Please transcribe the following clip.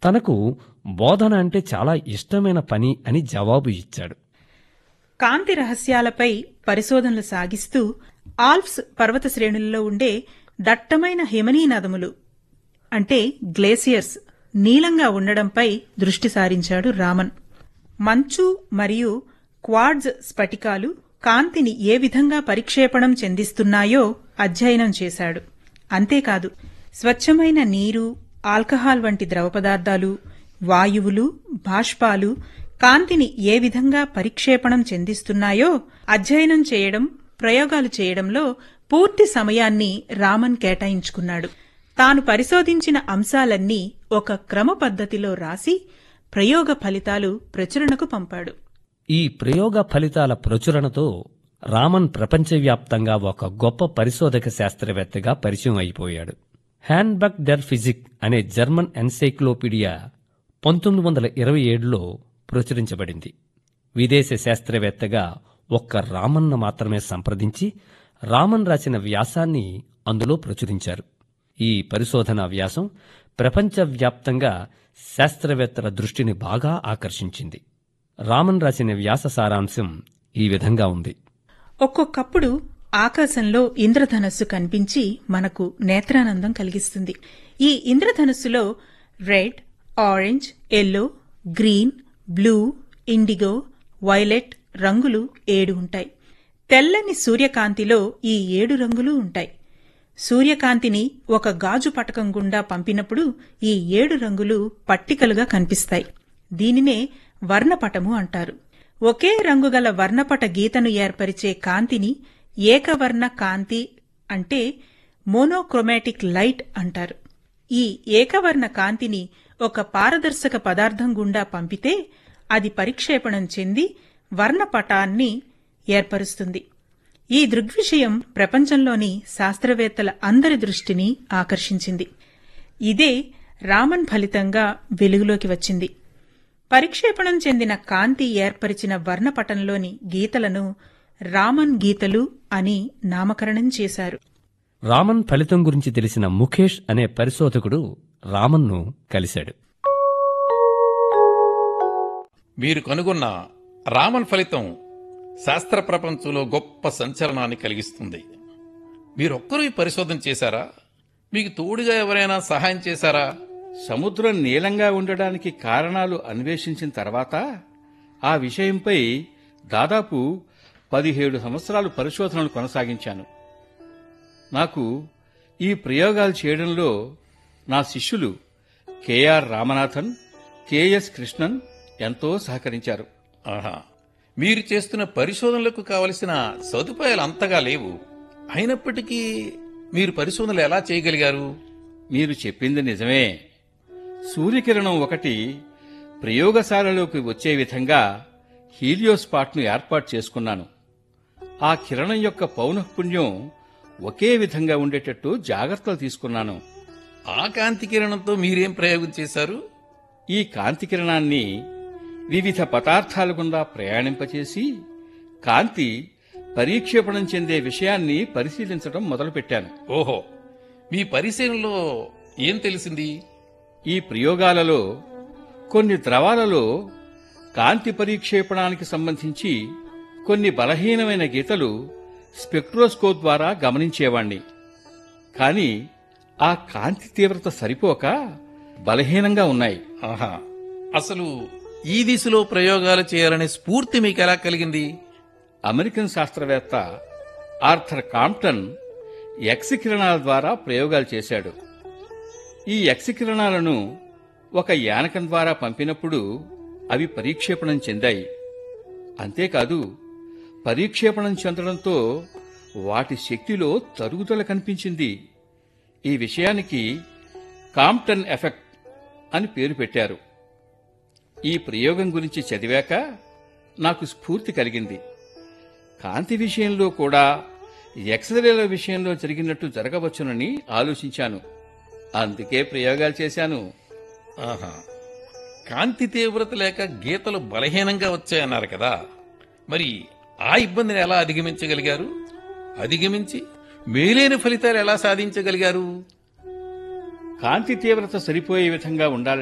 తనకు బోధన అంటే చాలా ఇష్టమైన పని అని జవాబు ఇచ్చాడు. కాంతి రహస్యాలపై పరిశోధనలు సాగిస్తూ ఆల్ప్స్ పర్వత శ్రేణుల్లో ఉండే దట్టమైన హిమనీనదములు అంటే గ్లేసియర్స్ నీలంగా ఉండడంపై దృష్టి సారించాడు రామన్. మంచు మరియు క్వార్ట్జ్ స్ఫటికాలు కాంతిని ఏ విధంగా పరిక్షేపణం చెందిస్తున్నాయో అధ్యయనం చేశాడు. అంతేకాదు, స్వచ్ఛమైన నీరు, ఆల్కహాల్ వంటి ద్రవ పదార్థాలు, వాయువులు, బాష్పాలు కాంతిని ఏ విధంగా పరిక్షేపణం చెందిస్తున్నాయో అధ్యయనం చేయడం, ప్రయోగాలు చేయడంలో పూర్తి సమయాన్ని రామన్ కేటాయించుకున్నాడు. తాను పరిశోధించిన అంశాలన్నీ ఒక క్రమ పద్ధతిలో రాసి ప్రయోగ ఫలితాలు ప్రచురణకు పంపాడు. ఈ ప్రయోగ ఫలితాల ప్రచురణతో రామన్ ప్రపంచవ్యాప్తంగా ఒక గొప్ప పరిశోధక శాస్త్రవేత్తగా పరిచయం అయిపోయాడు. హ్యాండ్బక్ డెర్ ఫిజిక్ అనే జర్మన్ ఎన్సైక్లోపీడియా 1927లో ప్రచురించబడింది. విదేశీ శాస్త్రవేత్తగా ఒక్క రామన్ను మాత్రమే సంప్రదించి రామన్ రాసిన వ్యాసాన్ని అందులో ప్రచురించారు. ఈ పరిశోధనా వ్యాసం ప్రపంచవ్యాప్తంగా శాస్త్రవేత్తల దృష్టిని బాగా ఆకర్షించింది. రామన్ రాసిన వ్యాస సారాంశం ఈ విధంగా ఉంది. ఒక్కొక్కప్పుడు ఆకాశంలో ఇంద్రధనస్సు కనిపించి మనకు నేత్రానందం కలిగిస్తుంది. ఈ ఇంద్రధనస్సులో red, orange, yellow, green, blue, IndiGo, violet రంగులు 7 ఉంటాయి. తెల్లని సూర్యకాంతిలో ఈ 7 రంగులు ఉంటాయి. సూర్యకాంతిని ఒక గాజు పటకం గుండా పంపినప్పుడు ఈ 7 రంగులు పట్టికలుగా కనిపిస్తాయి. దీనినే వర్ణపటము అంటారు. ఒకే రంగుగల వర్ణపట గీతను ఏర్పరిచే కాంతిని ఏకవర్ణ కాంతి అంటే మోనోక్రోమాటిక్ లైట్ అంటారు. ఈ ఏకవర్ణ కాంతిని ఒక పారదర్శక పదార్థం గుండా పంపితే అది పరిక్షేపణం చెంది వర్ణపటాన్ని ఏర్పరుస్తుంది. ఈ దృగ్విషయం ప్రపంచంలోని శాస్త్రవేత్తల అందరి దృష్టిని ఆకర్షించింది. ఇదే రామన్ ఫలితంగా వెలుగులోకి వచ్చింది. పరిక్షేపణం చెందిన కాంతి ఏర్పరిచిన వర్ణపటంలోని గీతలను రామన్ గీతలు అని నామకరణం చేశారు. రామన్ ఫలితం గురించి తెలిసిన ముఖేష్ అనే పరిశోధకుడు రామన్ను కలిశాడు. మీరు కనుగొన్న రామన్ ఫలితం శాస్త్ర ప్రపంచంలో గొప్ప సంచలనాన్ని కలిగిస్తుంది. మీరొక్కరూ ఈ పరిశోధన చేశారా? మీకు తోడుగా ఎవరైనా సహాయం చేశారా? సముద్రం నీలంగా ఉండడానికి కారణాలు అన్వేషించిన తర్వాత ఆ విషయంపై దాదాపు 17 సంవత్సరాలు పరిశోధనలు కొనసాగించాను. నాకు ఈ ప్రయోగాలు చేయడంలో నా శిష్యులు కెఆర్ రామనాథన్, కెఎస్ కృష్ణన్ ఎంతో సహకరించారు. ఆహా, మీరు చేస్తున్న పరిశోధనలకు కావలసిన సదుపాయాలు అంతగా లేవు. అయినప్పటికీ మీరు పరిశోధనలు ఎలా చేయగలిగారు? మీరు చెప్పింది నిజమే. సూర్యకిరణం ఒకటి ప్రయోగశాలలోకి వచ్చే విధంగా హీలియోస్పాట్ను ఏర్పాటు చేసుకున్నాను. ఆ కిరణం యొక్క పౌనఃపున్యం ఒకే విధంగా ఉండేటట్టు జాగ్రత్తలు తీసుకున్నాను. ఆ కాంతి కిరణంతో మీరేం ప్రయోగం చేశారు? ఈ కాంతి కిరణాన్ని వివిధ పదార్థాల గుండా ప్రయాణింపచేసి కాంతి పరీక్షేపణం చెందే విషయాన్ని పరిశీలించడం మొదలుపెట్టాను. ఓహో, మీ పరిశీలనలో ఏం తెలిసింది? ఈ ప్రయోగాలలో కొన్ని ద్రవాలలో కాంతి పరీక్షేపణానికి సంబంధించి కొన్ని బలహీనమైన గీతలు స్పెక్ట్రోస్కోప్ ద్వారా గమనించేవాణ్ణి. కాని ఆ కాంతి తీవ్రత సరిపోక బలహీనంగా ఉన్నాయి. ఆహా, అసలు ఈ దిశలో ప్రయోగాలు చేయాలనే స్ఫూర్తి మీకు ఎలా కలిగింది? అమెరికన్ శాస్త్రవేత్త ఆర్థర్ కాంప్టన్ ఎక్స్ కిరణాల ద్వారా ప్రయోగాలు చేశాడు. ఈ ఎక్స్ కిరణాలను ఒక యానకం ద్వారా పంపినప్పుడు అవి పరీక్షేపణం చెందాయి. అంతేకాదు, పరీక్షేపణం చెందడంతో వాటి శక్తిలో తరుగుదల కనిపించింది. ఈ విషయానికి కాంప్టన్ ఎఫెక్ట్ అని పేరు పెట్టారు. ఈ ప్రయోగం గురించి చదివాక నాకు స్ఫూర్తి కలిగింది. కాంతి విషయంలో కూడా ఎక్స్రేల విషయంలో జరిగినట్టు జరగవచ్చునని ఆలోచించాను. అందుకే ప్రయోగాలు చేశాను. ఆహా, కాంతి తీవ్రత లేక గీతలు బలహీనంగా వచ్చాయన్నారు కదా, మరి ఆ ఇబ్బందిని ఎలా అధిగమించగలిగారు? అధిగమించి మేలైన ఫలితాలు ఎలా సాధించగలిగారు? కాంతి తీవ్రత సరిపోయే విధంగా ఉండాలి